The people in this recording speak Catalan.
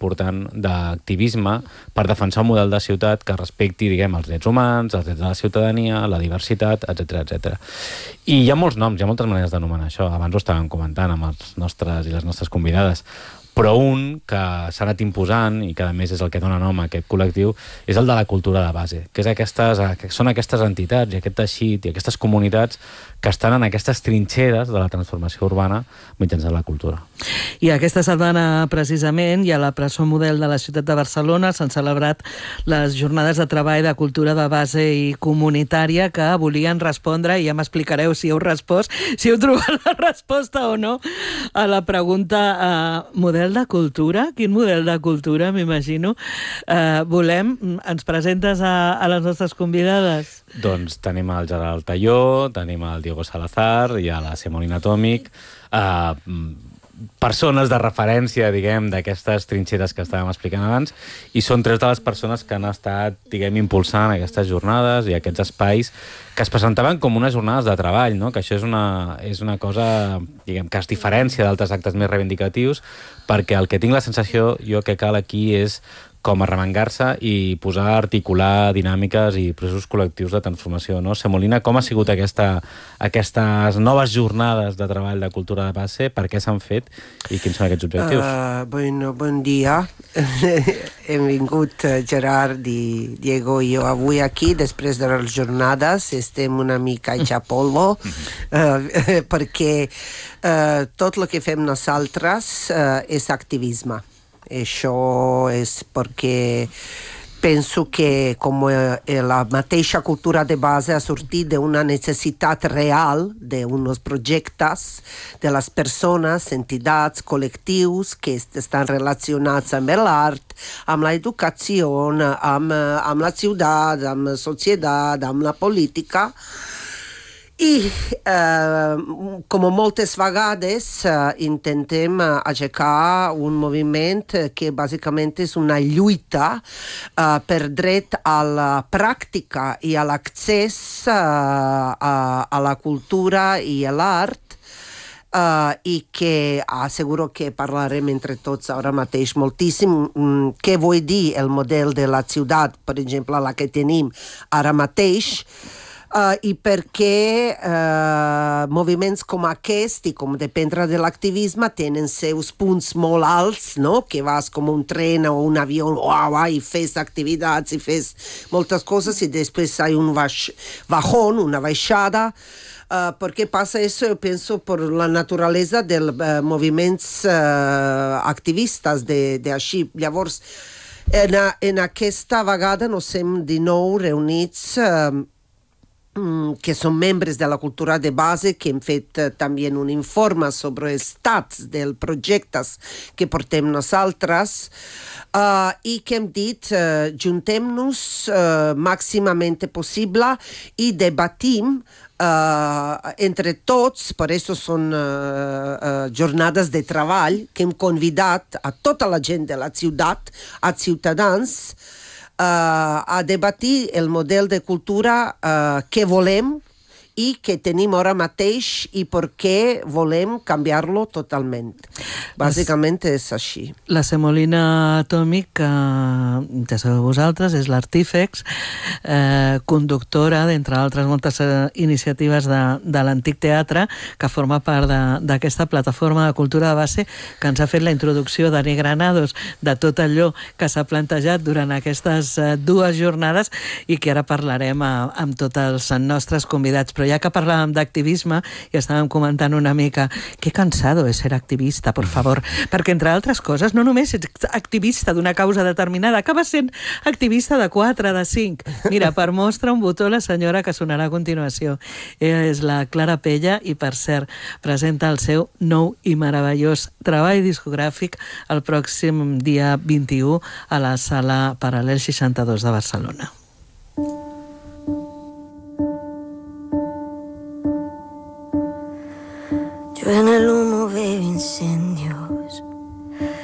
important d'activisme per defensar un model de ciutat que respecti, diguem, els drets humans, els drets de la ciutadania, la diversitat, etc. I hi ha molts noms, hi ha moltes maneres d'anomenar això. Abans ho estàvem comentant amb els nostres i les nostres convidades. Però un que s'ha anat imposant i que a més és el que dona nom a aquest col·lectiu és el de la cultura de base, que són aquestes entitats i aquest teixit i aquestes comunitats que estan en aquestes trinxeres de la transformació urbana mitjançant la cultura. I aquesta setmana, precisament, i a la presó Model de la ciutat de Barcelona s'han celebrat les jornades de treball de cultura de base i comunitària que volien respondre, i ja m'explicareu si heu respost, si heu trobat la resposta o no, a la pregunta model de cultura? Quin model de cultura, m'imagino? Ens presentes a les nostres convidades? Doncs tenim el Gerard Talló, tenim el Diego Salazar i a la Semolina Atomic, persones de referència, diguem, d'aquestes trinxeres que estàvem explicant abans, i són tres de les persones que han estat, diguem, impulsant aquestes jornades i aquests espais que es presentaven com unes jornades de treball, no? Que això és una cosa, diguem, que es diferència d'altres actes més reivindicatius, perquè el que tinc la sensació jo que cal aquí és com arremangar-se i posar a articular dinàmiques i processos col·lectius de transformació, no? Semolina, com ha sigut aquestes noves jornades de treball de cultura de base? Per què s'han fet i quins són aquests objectius? Bon dia. Hem vingut Gerard i Diego i jo avui aquí, després de les jornades. Estem una mica a polvo, perquè tot el que fem nosaltres és activisme. Això és perquè penso que com la mateixa cultura de base ha sortit d'una necessitat real d'uns projectes de les persones, entitats, col·lectius que estan relacionats amb l'art, amb l'educació, amb la ciutat, amb la societat, amb la política. I com moltes vegades intentem aixecar un moviment que bàsicament és una lluita per dret a la pràctica i a l'accés a la cultura i a l'art, i que asseguro que parlarem entre tots ara mateix moltíssim què vull dir el model de la ciutat, per exemple, la que tenim ara mateix, i perquè moviments com aquest i com dependre de l'activisme tenen seus punts molt alts, no? Que vas com un tren o un avió i fes activitats i fes moltes coses i després hi ha un bajón, una baixada. ¿Por qué pasa eso? Yo pienso por la naturaleza dels moviments activistes de així. Llavors, en aquesta vegada nos hem de nou reunits que són membres de la cultura de base, que hem fet també un informe sobre els estats dels projectes que portem nosaltres, i que hem dit juntem-nos màximament possible i debatim entre tots. Per això són jornades de treball que hem convidat a tota la gent de la ciutat, a ciutadans, a debatir el model de cultura que volem i que tenim ara mateix i per què volem canviar-lo totalment. Bàsicament és així. La Semolina Atomic, que ja sabeu vosaltres, és l'artífex, conductora, d'entre altres moltes iniciatives de l'Antic Teatre, que forma part d'aquesta plataforma de cultura de base que ens ha fet la introducció Dani Granados de tot allò que s'ha plantejat durant aquestes dues jornades i que ara parlarem amb tots els nostres convidats. Però ja que parlàvem d'activisme i estàvem comentant una mica que cansado és ser activista, por favor, perquè entre altres coses no només ets activista d'una causa determinada, acabes sent activista de 4, de 5. Mira, per mostra un botó la senyora que sonarà a continuació. És la Clara Pella i, per cert, presenta el seu nou i meravellós treball discogràfic el pròxim dia 21 a la Sala Paral·lel 62 de Barcelona.